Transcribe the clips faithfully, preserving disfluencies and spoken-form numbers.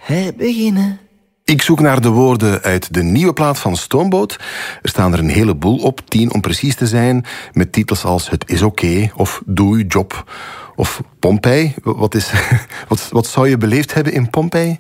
herbeginnen. Ik zoek naar de woorden uit de nieuwe plaat van Stoomboot. Er staan er een heleboel op, tien om precies te zijn, met titels als Het is oké, okay, of Doe uw job, of Pompeii. Wat, is, wat, wat zou je beleefd hebben in Pompeii?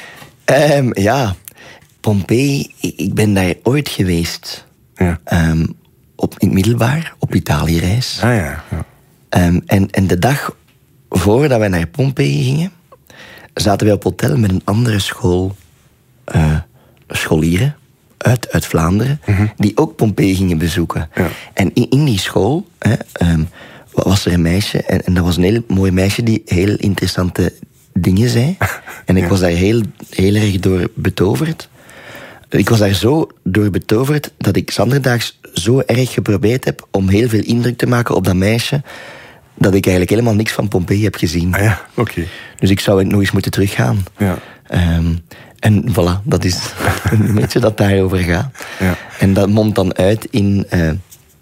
Um, ja, Pompeii, ik ben daar ooit geweest. Ja. Um, op, in het middelbaar, op Italië-reis. Ah, ja, ja. Um, en, en de dag voordat wij naar Pompeii gingen, zaten wij op hotel met een andere school, uh, scholieren uit, uit Vlaanderen, mm-hmm. die ook Pompeii gingen bezoeken. Ja. En in, in die school hè, um, was er een meisje, en, en dat was een heel mooi meisje die heel interessante dingen zei. En ik ja. was daar heel, heel erg door betoverd. Ik was daar zo door betoverd dat ik zanderdaags zo erg geprobeerd heb om heel veel indruk te maken op dat meisje, dat ik eigenlijk helemaal niks van Pompeii heb gezien. Ah ja, oké. Okay. Dus ik zou nog eens moeten teruggaan. Ja. Um, en voilà, dat is een beetje dat daarover gaat. Ja. En dat mondt dan uit in... Uh,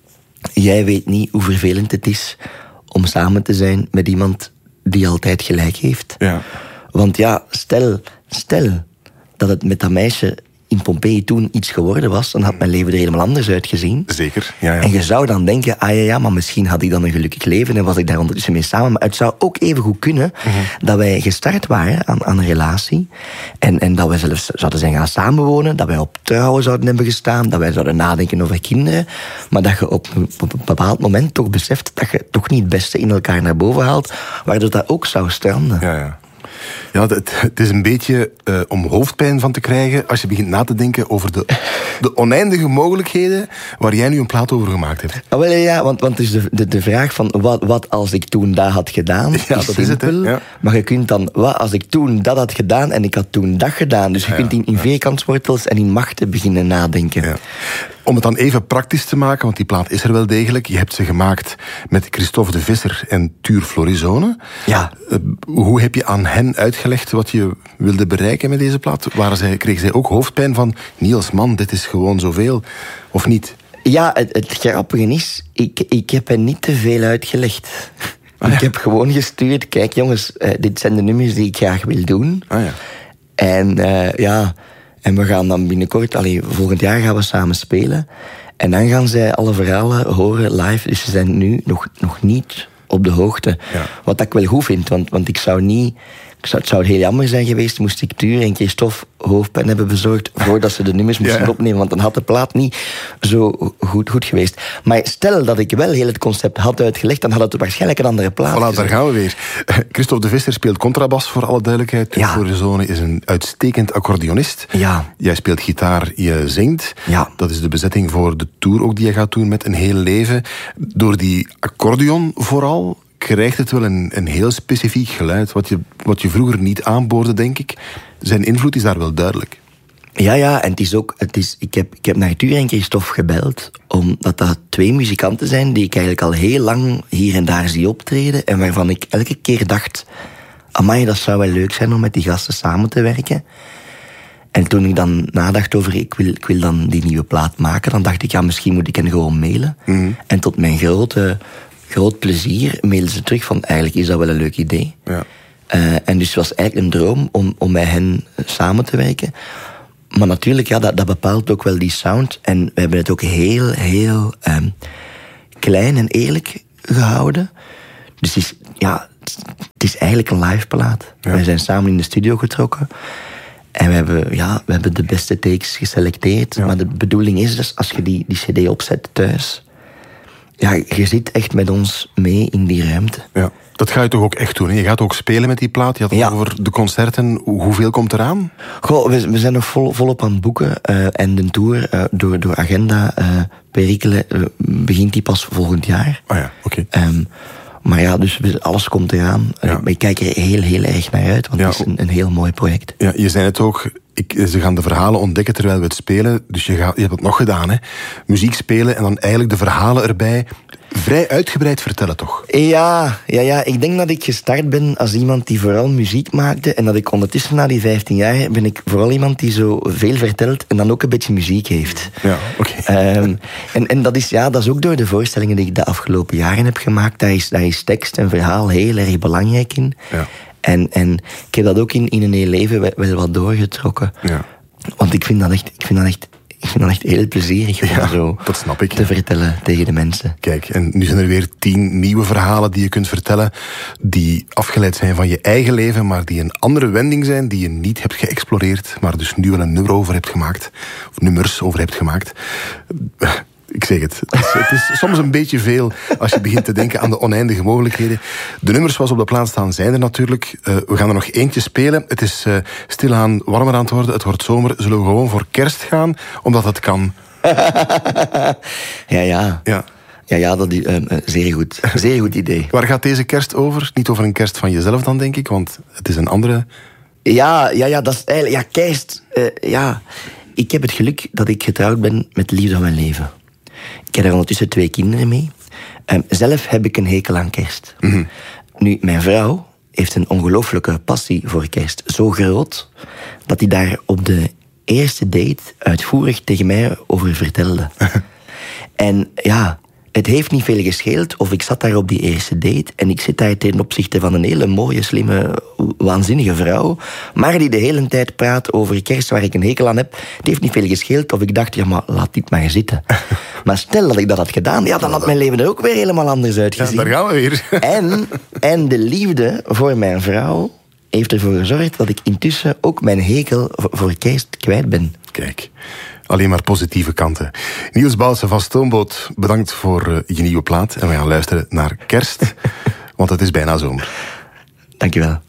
jij weet niet hoe vervelend het is om samen te zijn met iemand die altijd gelijk heeft. Ja. Want ja, stel, stel dat het met dat meisje in Pompeii toen iets geworden was, dan had mijn leven er helemaal anders uitgezien. Zeker, ja, ja. En je zou dan denken, ah ja, ja, maar misschien had ik dan een gelukkig leven en was ik daar ondertussen mee samen. Maar het zou ook even goed kunnen mm-hmm. dat wij gestart waren aan, aan een relatie. En, en dat wij zelfs zouden zijn gaan samenwonen, dat wij op trouwen zouden hebben gestaan, dat wij zouden nadenken over kinderen. Maar dat je op, op een bepaald moment toch beseft dat je toch niet het beste in elkaar naar boven haalt, waardoor dat ook zou stranden. Ja, ja. Ja, het, het is een beetje uh, om hoofdpijn van te krijgen als je begint na te denken over de, de oneindige mogelijkheden waar jij nu een plaat over gemaakt hebt. Ah, wel, ja, want, want het is de, de, de vraag van wat, wat als ik toen dat had gedaan, ja, is dat simpel. Is het, ja. Maar je kunt dan, wat als ik toen dat had gedaan en ik had toen dat gedaan. Dus je ja, kunt in, in ja. vierkantswortels en in machten beginnen nadenken. Ja. Om het dan even praktisch te maken, want die plaat is er wel degelijk. Je hebt ze gemaakt met Christophe de Visser en Tuur Florisone. Ja. Uh, hoe heb je aan hen uitgelegd wat je wilde bereiken met deze plaat? Waren zij, kregen zij ook hoofdpijn van Niels, man, dit is gewoon zoveel, of niet? Ja, het, het grappige is, ik, ik heb hen niet te veel uitgelegd. Ah, ja. Ik heb gewoon gestuurd, kijk jongens, uh, dit zijn de nummers die ik graag wil doen. Ah, ja. En uh, ja... En we gaan dan binnenkort, allee, volgend jaar gaan we samen spelen. En dan gaan zij alle verhalen horen live. Dus ze zijn nu nog, nog niet op de hoogte. Ja. Wat ik wel goed vind, want, want ik zou niet... Ik zou, het zou heel jammer zijn geweest moest ik Tuur en Christophe hoofdpijn hebben bezorgd voordat ze de nummers moesten ja. opnemen, want dan had de plaat niet zo goed, goed geweest. Maar stel dat ik wel heel het concept had uitgelegd, dan had het waarschijnlijk een andere plaat Voilà, daar gaan we weer. Christophe de Visser speelt contrabas, voor alle duidelijkheid. Tuur Florisone is een uitstekend accordeonist. Ja. Jij speelt gitaar, je zingt. Ja. Dat is de bezetting voor de tour ook die je gaat doen met Een Heel Leven. Door die accordeon vooral krijgt het wel een, een heel specifiek geluid, wat je, wat je vroeger niet aanboorde, denk ik. Zijn invloed is daar wel duidelijk. Ja, ja, en het is ook... Het is, ik, heb, ik heb naar Tuur en Christophe gebeld, omdat dat twee muzikanten zijn die ik eigenlijk al heel lang hier en daar zie optreden, en waarvan ik elke keer dacht, amai, dat zou wel leuk zijn om met die gasten samen te werken. En toen ik dan nadacht over, ik wil, ik wil dan die nieuwe plaat maken, dan dacht ik, ja, misschien moet ik hen gewoon mailen. Mm-hmm. En tot mijn grote... groot plezier mailden ze terug van, eigenlijk is dat wel een leuk idee. Ja. Uh, en dus het was eigenlijk een droom om, om met hen samen te werken. Maar natuurlijk, ja, dat, dat bepaalt ook wel die sound. En we hebben het ook heel, heel um, klein en eerlijk gehouden. Dus het is, ja, het is eigenlijk een live plaat. Ja. Wij zijn samen in de studio getrokken. En we hebben, ja, we hebben de beste takes geselecteerd. Ja. Maar de bedoeling is dus, als je die, die cd opzet thuis, ja, je zit echt met ons mee in die ruimte. Ja, dat ga je toch ook echt doen? Hè? Je gaat ook spelen met die plaat. Je had het ja. over de concerten. Hoeveel komt eraan? Goh, we, we zijn nog vol, volop aan het boeken. Uh, en de tour uh, door, door agenda uh, perikelen uh, begint die pas volgend jaar. Ah ja, oké. Okay. Um, maar ja, dus alles komt eraan. Ja. Ik kijk er heel, heel erg naar uit, want ja. het is een, een heel mooi project. Ja, je zei het ook, ik, ze gaan de verhalen ontdekken terwijl we het spelen. Dus je, gaat, je hebt het nog gedaan, hè? Muziek spelen en dan eigenlijk de verhalen erbij. Vrij uitgebreid vertellen, toch? Ja, ja, ja, ik denk dat ik gestart ben als iemand die vooral muziek maakte. En dat ik ondertussen, na die vijftien jaar, ben ik vooral iemand die zo veel vertelt en dan ook een beetje muziek heeft. Ja, oké. Okay. Um, en en dat, is, ja, dat is ook door de voorstellingen die ik de afgelopen jaren heb gemaakt. Daar is, daar is tekst en verhaal heel erg belangrijk in. Ja. En, en ik heb dat ook in, in een heel leven wel, wel wat doorgetrokken. Ja. Want ik vind dat echt, ik vind dat echt, ik vind dat echt heel plezierig om Ja, zo dat snap ik. te vertellen tegen de mensen. Kijk, en nu zijn er weer tien nieuwe verhalen die je kunt vertellen, die afgeleid zijn van je eigen leven, maar die een andere wending zijn, die je niet hebt geëxploreerd, maar dus nu wel een nummer over hebt gemaakt, of nummers over hebt gemaakt. Ik zeg het, het is, het is soms een beetje veel als je begint te denken aan de oneindige mogelijkheden. De nummers zoals op de plaat staan zijn er natuurlijk. Uh, we gaan er nog eentje spelen. Het is uh, stilaan warmer aan het worden, het wordt zomer. Zullen we gewoon voor kerst gaan, omdat het kan? ja, ja. Ja. Ja, ja, dat is een uh, zeer goed. Zeer goed idee. Waar gaat deze kerst over? Niet over een kerst van jezelf dan, denk ik, want het is een andere... Ja, ja, ja, dat is eigenlijk... Ja, kerst... Uh, ja, ik heb het geluk dat ik getrouwd ben met de liefde van mijn leven. Ik heb er ondertussen twee kinderen mee. Um, zelf heb ik een hekel aan kerst. Mm-hmm. Nu, mijn vrouw heeft een ongelooflijke passie voor kerst. Zo groot, dat hij daar op de eerste date uitvoerig tegen mij over vertelde. En ja... Het heeft niet veel gescheeld of ik zat daar op die eerste date en ik zit daar ten opzichte van een hele mooie, slimme, waanzinnige vrouw, maar die de hele tijd praat over kerst waar ik een hekel aan heb. Het heeft niet veel gescheeld of ik dacht, ja, maar laat dit maar zitten. Maar stel dat ik dat had gedaan, ja, dan had mijn leven er ook weer helemaal anders uitgezien. Ja, daar gaan we weer. En, en de liefde voor mijn vrouw heeft ervoor gezorgd dat ik intussen ook mijn hekel voor kerst kwijt ben. Kijk. Alleen maar positieve kanten. Niels Boutsen van Stoomboot, bedankt voor uh, je nieuwe plaat. En we gaan luisteren naar Kerst, want het is bijna zomer. Dank je wel.